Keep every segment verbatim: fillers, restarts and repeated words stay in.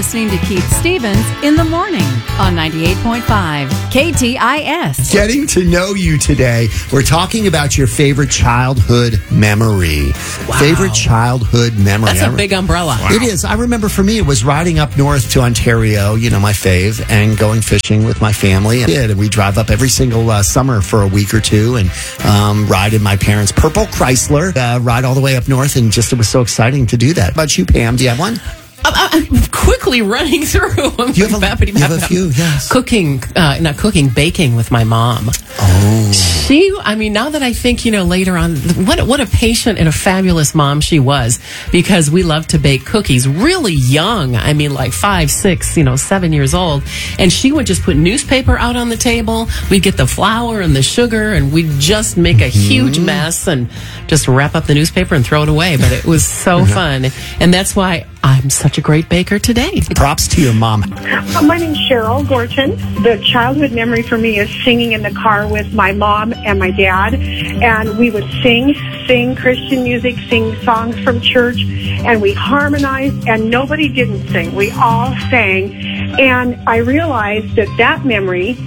listening to Keith Stevens in the morning on ninety-eight point five K T I S. Getting to know you today. We're talking about your favorite childhood memory. Wow. Favorite childhood memory. That's a big umbrella. Wow. It is. I remember for me, it was riding up north to Ontario, you know, my fave, and going fishing with my family. And we drive up every single uh, summer for a week or two and um, ride in my parents' purple Chrysler, uh, ride all the way up north, and just it was so exciting to do that. How about you, Pam? Do you have one? I'm, I'm quickly running through. I'm You have, a, you have a few, yes. Cooking, uh, not cooking, baking with my mom. Oh. She, I mean, now that I think, you know, later on, what, what a patient and a fabulous mom she was, because we loved to bake cookies really young. I mean, like five, six, you know, seven years old. And she would just put newspaper out on the table. We'd get the flour and the sugar, and we'd just make a huge Mm-hmm. mess and just wrap up the newspaper and throw it away. But it was so fun. And that's why I'm such a great baker today. Props to your mom. Uh, My name's Cheryl Gorton. The childhood memory for me is singing in the car with my mom and my dad. And we would sing, sing Christian music, sing songs from church, and we harmonized, and nobody didn't sing. We all sang. And I realized that that memory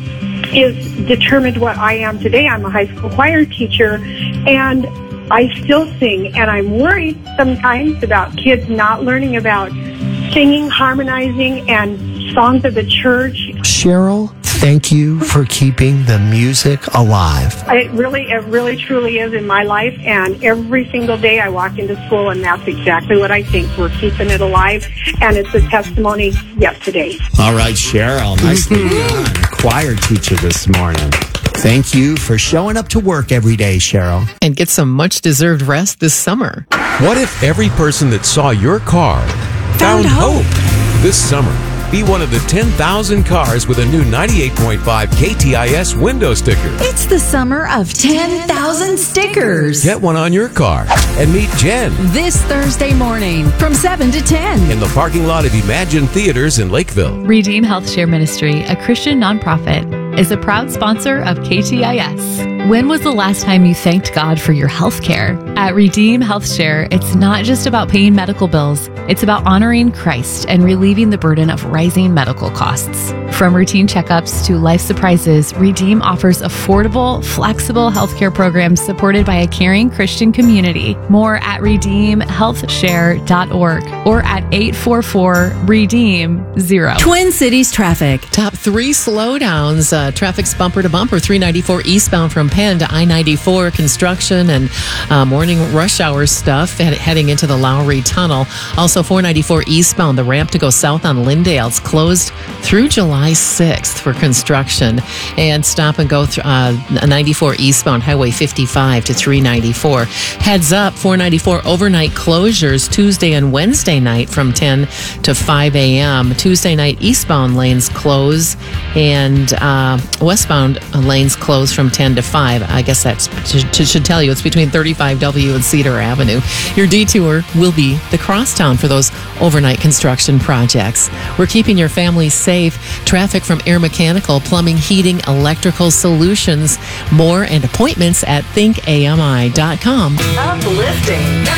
is determined what I am today. I'm a high school choir teacher, and I still sing, and I'm worried sometimes about kids not learning about singing, harmonizing, and songs of the church. Cheryl, thank you for keeping the music alive. It really, it really truly is in my life, and every single day I walk into school, and that's exactly what I think. We're keeping it alive, and it's a testimony yet today. All right, Cheryl, nicely done. Choir teacher this morning. Thank you for showing up to work every day, Cheryl. And get some much-deserved rest this summer. What if every person that saw your car found, hope? This summer, be one of the ten thousand cars with a new ninety-eight point five K T I S window sticker. It's the summer of ten thousand stickers. Get one on your car and meet Jen This Thursday morning from seven to ten. in the parking lot of Imagine Theaters in Lakeville. Redeem Health Share Ministry, a Christian nonprofit, is a proud sponsor of K T I S. When was the last time you thanked God for your health care? At Redeem Health Share, it's not just about paying medical bills, it's about honoring Christ and relieving the burden of rising medical costs. From routine checkups to life surprises, Redeem offers affordable, flexible healthcare programs supported by a caring Christian community. More at redeem health share dot org or at eight four four redeem zero. Twin Cities traffic. Top three slowdowns. Uh, traffic's bumper to bumper. three ninety-four eastbound from Penn to I ninety-four. Construction and uh, morning rush hour stuff head, heading into the Lowry Tunnel. Also four ninety-four eastbound. The ramp to go south on Lyndale. It's closed through July sixth for construction. And stop and go through uh, ninety-four eastbound Highway fifty-five to three ninety-four. Heads up, four ninety-four overnight closures Tuesday and Wednesday night from ten to five a.m. Tuesday night eastbound lanes close, and uh, westbound lanes close from ten to five. I guess that should, should tell you it's between thirty-five W and Cedar Avenue. Your detour will be the crosstown for those overnight construction projects. We're keeping your family safe. Traffic from Air Mechanical, Plumbing, Heating, Electrical Solutions. More and appointments at think A M I dot com. Uplifting.